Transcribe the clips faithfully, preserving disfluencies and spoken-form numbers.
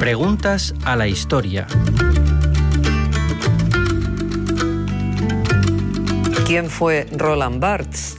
Preguntas a la historia. ¿Quién fue Roland Barthes?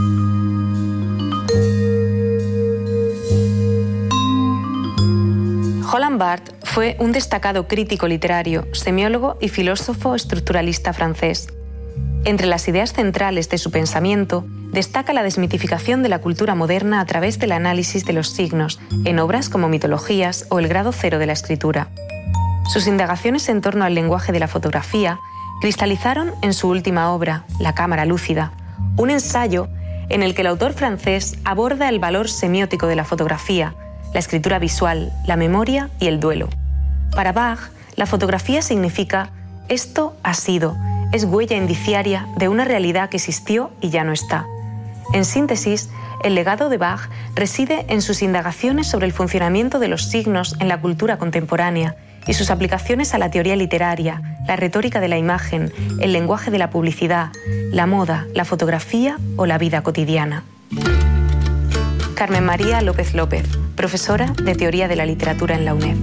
Roland Barthes fue un destacado crítico literario, semiólogo y filósofo estructuralista francés. Entre las ideas centrales de su pensamiento destaca la desmitificación de la cultura moderna a través del análisis de los signos en obras como Mitologías o El grado cero de la escritura. Sus indagaciones en torno al lenguaje de la fotografía cristalizaron en su última obra, La cámara lúcida, un ensayo en el que el autor francés aborda el valor semiótico de la fotografía, la escritura visual, la memoria y el duelo. Para Bach, la fotografía significa «esto ha sido», es huella indiciaria de una realidad que existió y ya no está. En síntesis, el legado de Bach reside en sus indagaciones sobre el funcionamiento de los signos en la cultura contemporánea y sus aplicaciones a la teoría literaria, la retórica de la imagen, el lenguaje de la publicidad, la moda, la fotografía o la vida cotidiana. Carmen María López López, profesora de Teoría de la Literatura en la UNED.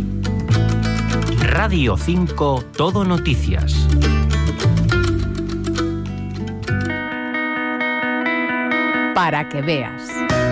Radio cinco Todo Noticias. Para que veas.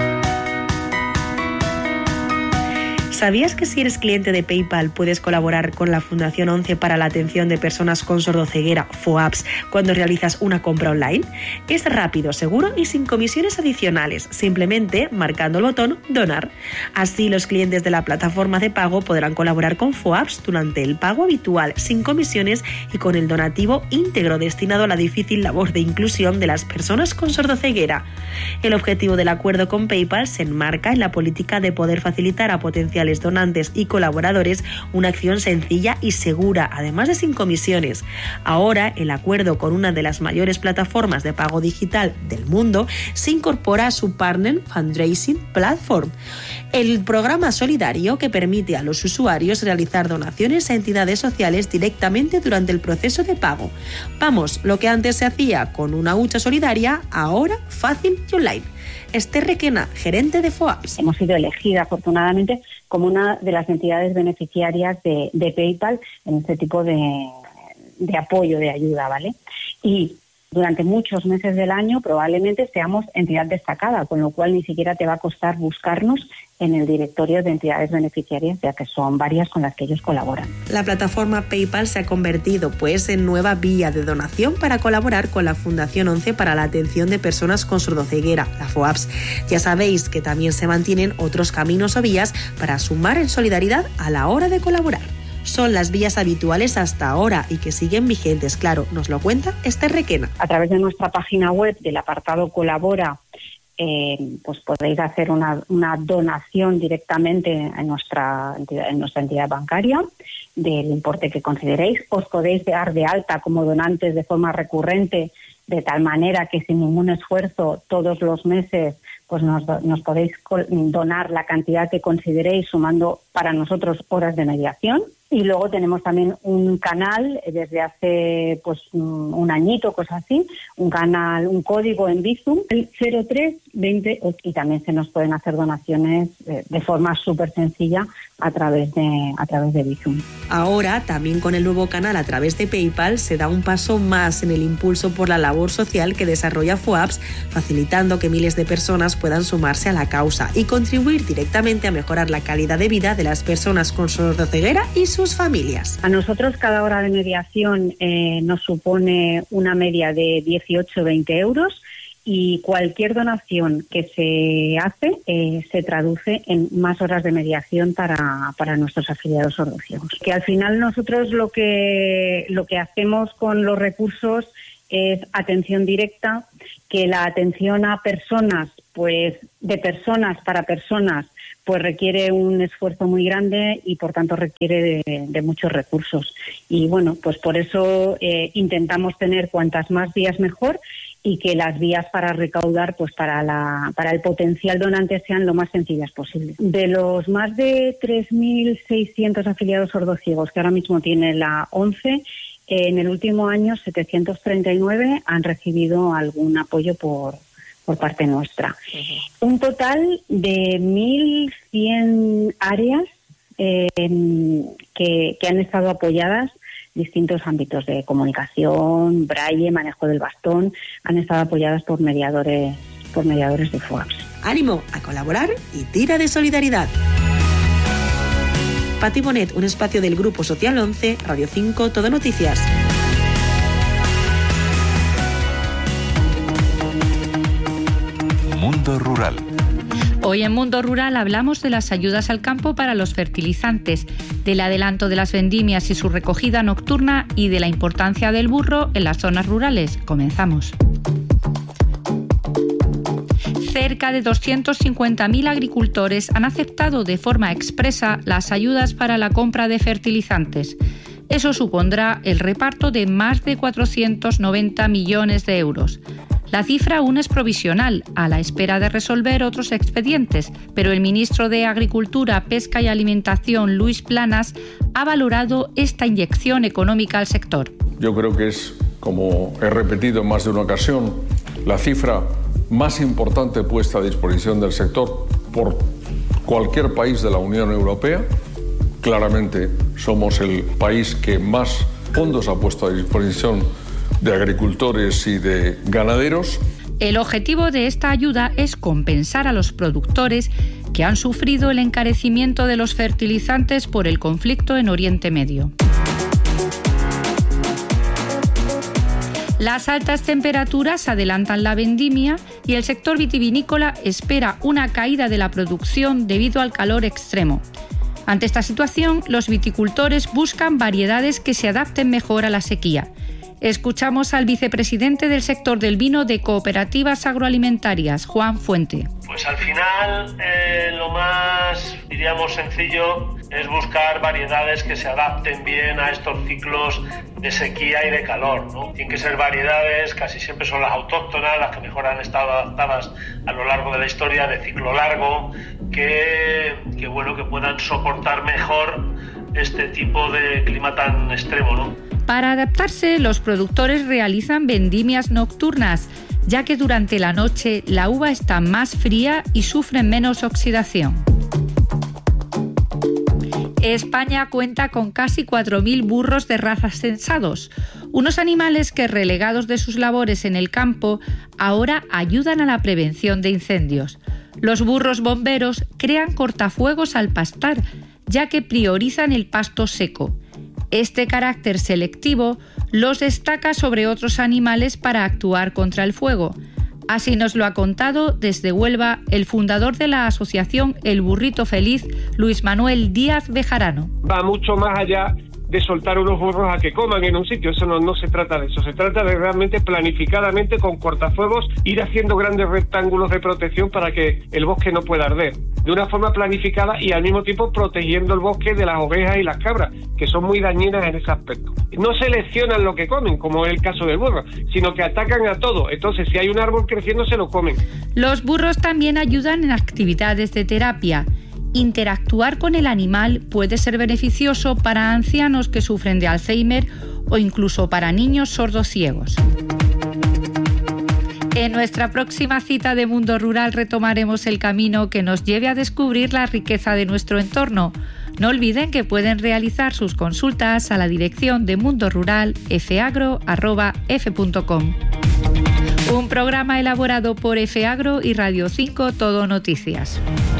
¿Sabías que si eres cliente de PayPal puedes colaborar con la Fundación once para la atención de personas con sordoceguera, FOAPS, cuando realizas una compra online? Es rápido, seguro y sin comisiones adicionales, simplemente marcando el botón Donar. Así los clientes de la plataforma de pago podrán colaborar con FOAPS durante el pago habitual, sin comisiones y con el donativo íntegro destinado a la difícil labor de inclusión de las personas con sordoceguera. El objetivo del acuerdo con PayPal se enmarca en la política de poder facilitar a potenciales donantes y colaboradores una acción sencilla y segura, además de sin comisiones. Ahora, el acuerdo con una de las mayores plataformas de pago digital del mundo se incorpora a su Partner Fundraising Platform, el programa solidario que permite a los usuarios realizar donaciones a entidades sociales directamente durante el proceso de pago. Vamos, lo que antes se hacía con una hucha solidaria, ahora fácil y online. Esther Requena, gerente de FOAPS. Hemos sido elegidas, afortunadamente, como una de las entidades beneficiarias de, de PayPal en este tipo de, de apoyo, de ayuda, ¿vale? Y durante muchos meses del año probablemente seamos entidad destacada, con lo cual ni siquiera te va a costar buscarnos en el directorio de entidades beneficiarias, ya que son varias con las que ellos colaboran. La plataforma PayPal se ha convertido, pues, en nueva vía de donación para colaborar con la Fundación once para la atención de personas con sordoceguera, la FOAPS. Ya sabéis que también se mantienen otros caminos o vías para sumar en solidaridad a la hora de colaborar. Son las vías habituales hasta ahora y que siguen vigentes, claro, nos lo cuenta Esther Requena. A través de nuestra página web del apartado Colabora, eh, pues podéis hacer una, una donación directamente en nuestra, entidad, en nuestra entidad bancaria del importe que consideréis. Os podéis dar de alta como donantes de forma recurrente, de tal manera que sin ningún esfuerzo todos los meses pues nos, nos podéis donar la cantidad que consideréis, sumando para nosotros horas de mediación. Y luego tenemos también un canal desde hace pues un añito, cosas así, un canal, un código en Bizum, el cero tres veinte, y también se nos pueden hacer donaciones de, de forma súper sencilla a través de a través de Bizum. Ahora, también con el nuevo canal a través de PayPal, se da un paso más en el impulso por la labor social que desarrolla FOAPS, facilitando que miles de personas puedan sumarse a la causa y contribuir directamente a mejorar la calidad de vida de las personas con sordoceguera y sus familias. A nosotros cada hora de mediación eh, nos supone una media de dieciocho a veinte euros, y cualquier donación que se hace eh, se traduce en más horas de mediación para, para nuestros afiliados sordociegos. Que al final nosotros lo que, lo que hacemos con los recursos es atención directa, que la atención a personas, pues de personas para personas, pues requiere un esfuerzo muy grande y por tanto requiere de, de muchos recursos. Y bueno, pues por eso eh, intentamos tener cuantas más vías mejor, y que las vías para recaudar, pues para la para el potencial donante sean lo más sencillas posible. De los más de tres mil seiscientos afiliados sordociegos que ahora mismo tiene la ONCE, en el último año setecientos treinta y nueve han recibido algún apoyo por por parte nuestra. Uh-huh. Un total de mil cien áreas eh, que, que han estado apoyadas. Distintos ámbitos de comunicación, braille, manejo del bastón, han estado apoyadas por mediadores, por mediadores de F O A P S. Ánimo a colaborar y tira de solidaridad. Pati Bonet, un espacio del Grupo Social once, Radio cinco, Todo Noticias. Mundo Rural. Hoy en Mundo Rural hablamos de las ayudas al campo para los fertilizantes, del adelanto de las vendimias y su recogida nocturna y de la importancia del burro en las zonas rurales. Comenzamos. Cerca de doscientos cincuenta mil agricultores han aceptado de forma expresa las ayudas para la compra de fertilizantes. Eso supondrá el reparto de más de cuatrocientos noventa millones de euros. La cifra aún es provisional, a la espera de resolver otros expedientes, pero el ministro de Agricultura, Pesca y Alimentación, Luis Planas, ha valorado esta inyección económica al sector. Yo creo que es, como he repetido en más de una ocasión, la cifra más importante puesta a disposición del sector por cualquier país de la Unión Europea. Claramente somos el país que más fondos ha puesto a disposición de agricultores y de ganaderos. El objetivo de esta ayuda es compensar a los productores que han sufrido el encarecimiento de los fertilizantes por el conflicto en Oriente Medio. Las altas temperaturas adelantan la vendimia y el sector vitivinícola espera una caída de la producción debido al calor extremo. Ante esta situación, los viticultores buscan variedades que se adapten mejor a la sequía. Escuchamos al vicepresidente del sector del vino de Cooperativas Agroalimentarias, Juan Fuente. Pues al final eh, lo más, diríamos, sencillo es buscar variedades que se adapten bien a estos ciclos de sequía y de calor, ¿no? Tienen que ser variedades, casi siempre son las autóctonas, las que mejor han estado adaptadas a lo largo de la historia, de ciclo largo, que, que, bueno, que puedan soportar mejor este tipo de clima tan extremo, ¿no? Para adaptarse, los productores realizan vendimias nocturnas, ya que durante la noche la uva está más fría y sufre menos oxidación. España cuenta con casi cuatro mil burros de raza censados, unos animales que, relegados de sus labores en el campo, ahora ayudan a la prevención de incendios. Los burros bomberos crean cortafuegos al pastar, ya que priorizan el pasto seco. Este carácter selectivo los destaca sobre otros animales para actuar contra el fuego. Así nos lo ha contado desde Huelva el fundador de la asociación El Burrito Feliz, Luis Manuel Díaz Bejarano. Va mucho más allá de soltar unos burros a que coman en un sitio. Eso no, no se trata de eso. Se trata de realmente planificadamente, con cortafuegos, ir haciendo grandes rectángulos de protección para que el bosque no pueda arder. De una forma planificada y al mismo tiempo protegiendo el bosque de las ovejas y las cabras, que son muy dañinas en ese aspecto. No seleccionan lo que comen, como es el caso del burro, sino que atacan a todo. Entonces, si hay un árbol creciendo, se lo comen. Los burros también ayudan en actividades de terapia. Interactuar con el animal puede ser beneficioso para ancianos que sufren de Alzheimer o incluso para niños sordociegos. En nuestra próxima cita de Mundo Rural retomaremos el camino que nos lleve a descubrir la riqueza de nuestro entorno. No olviden que pueden realizar sus consultas a la dirección de Mundo Rural f agro arroba f punto com. Un programa elaborado por F Agro y Radio cinco Todo Noticias.